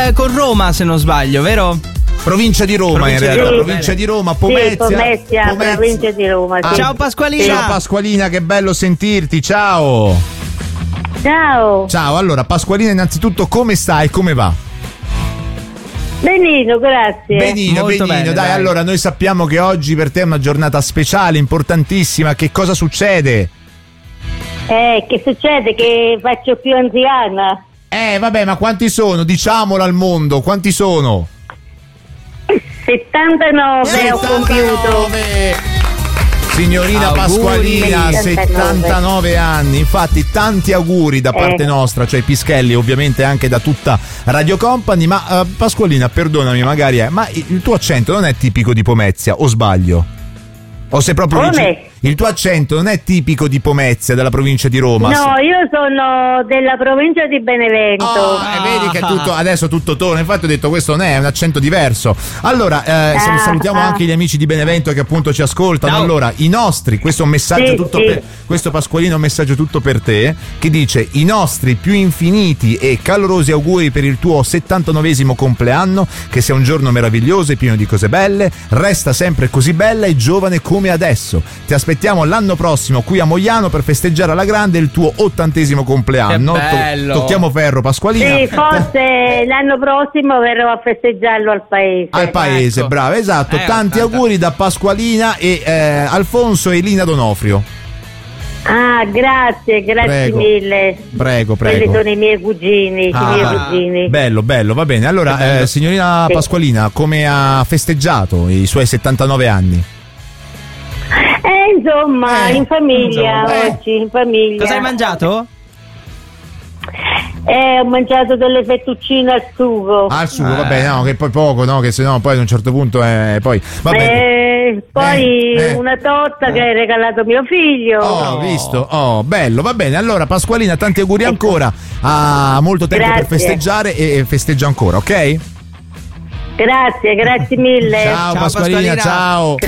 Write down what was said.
con Roma, se non sbaglio, vero? Provincia di Roma, in realtà, provincia di Roma, Pomezia. Sì, Pomezia, provincia di Roma. Sì. Ciao Pasqualina. Ciao Pasqualina, che bello sentirti, ciao. Ciao. Ciao, allora Pasqualina, innanzitutto come stai, come va? Benino, grazie. Benino, Molto benino, bene, dai, allora noi sappiamo che oggi per te è una giornata speciale, importantissima, che cosa succede? Che succede? Che faccio più anziana. Vabbè, ma quanti sono? Diciamolo al mondo, quanti sono? 79 ho compiuto. Signorina Auguri. Pasqualina, 79 anni, infatti tanti auguri da parte nostra, cioè Pischelli, ovviamente anche da tutta Radio Company, ma Pasqualina, perdonami, magari ma il tuo accento non è tipico di Pomezia, o sbaglio? O se proprio il tuo accento non è tipico di Pomezia, della provincia di Roma? No, io sono della provincia di Benevento. Vedi che adesso tutto torna. Infatti ho detto questo non è un accento diverso. Allora salutiamo anche gli amici di Benevento che appunto ci ascoltano. Ciao. Allora i nostri, questo è un messaggio questo Pasqualino è un messaggio tutto per te, che dice: i nostri più infiniti e calorosi auguri per il tuo 79esimo compleanno, che sia un giorno meraviglioso e pieno di cose belle, resta sempre così bella e giovane come adesso. Ti aspettiamo l'anno prossimo qui a Mogliano per festeggiare alla grande il tuo 80esimo compleanno. Che bello. Tocchiamo ferro, Pasqualina. Sì, forse l'anno prossimo verrò a festeggiarlo al paese. Al paese, Ecco. bravo, esatto. Tanti 80. auguri da Pasqualina e Alfonso e Lina Donofrio. Grazie Prego. mille. Prego. Quelli sono i miei cugini, Bello, va bene. Allora, signorina Pasqualina, come ha festeggiato i suoi 79 anni? Insomma, in famiglia oggi, in famiglia. Cosa hai mangiato? Ho mangiato delle fettuccine al sugo. Al sugo, vabbè, no, che poi poco, no, che sennò poi ad un certo punto poi vabbè. Poi una torta che hai regalato mio figlio. Ho visto, bello, va bene. Allora Pasqualina, tanti auguri ancora, ha molto tempo per festeggiare e festeggia ancora, ok? Grazie mille. Ciao Pasqualina, ciao.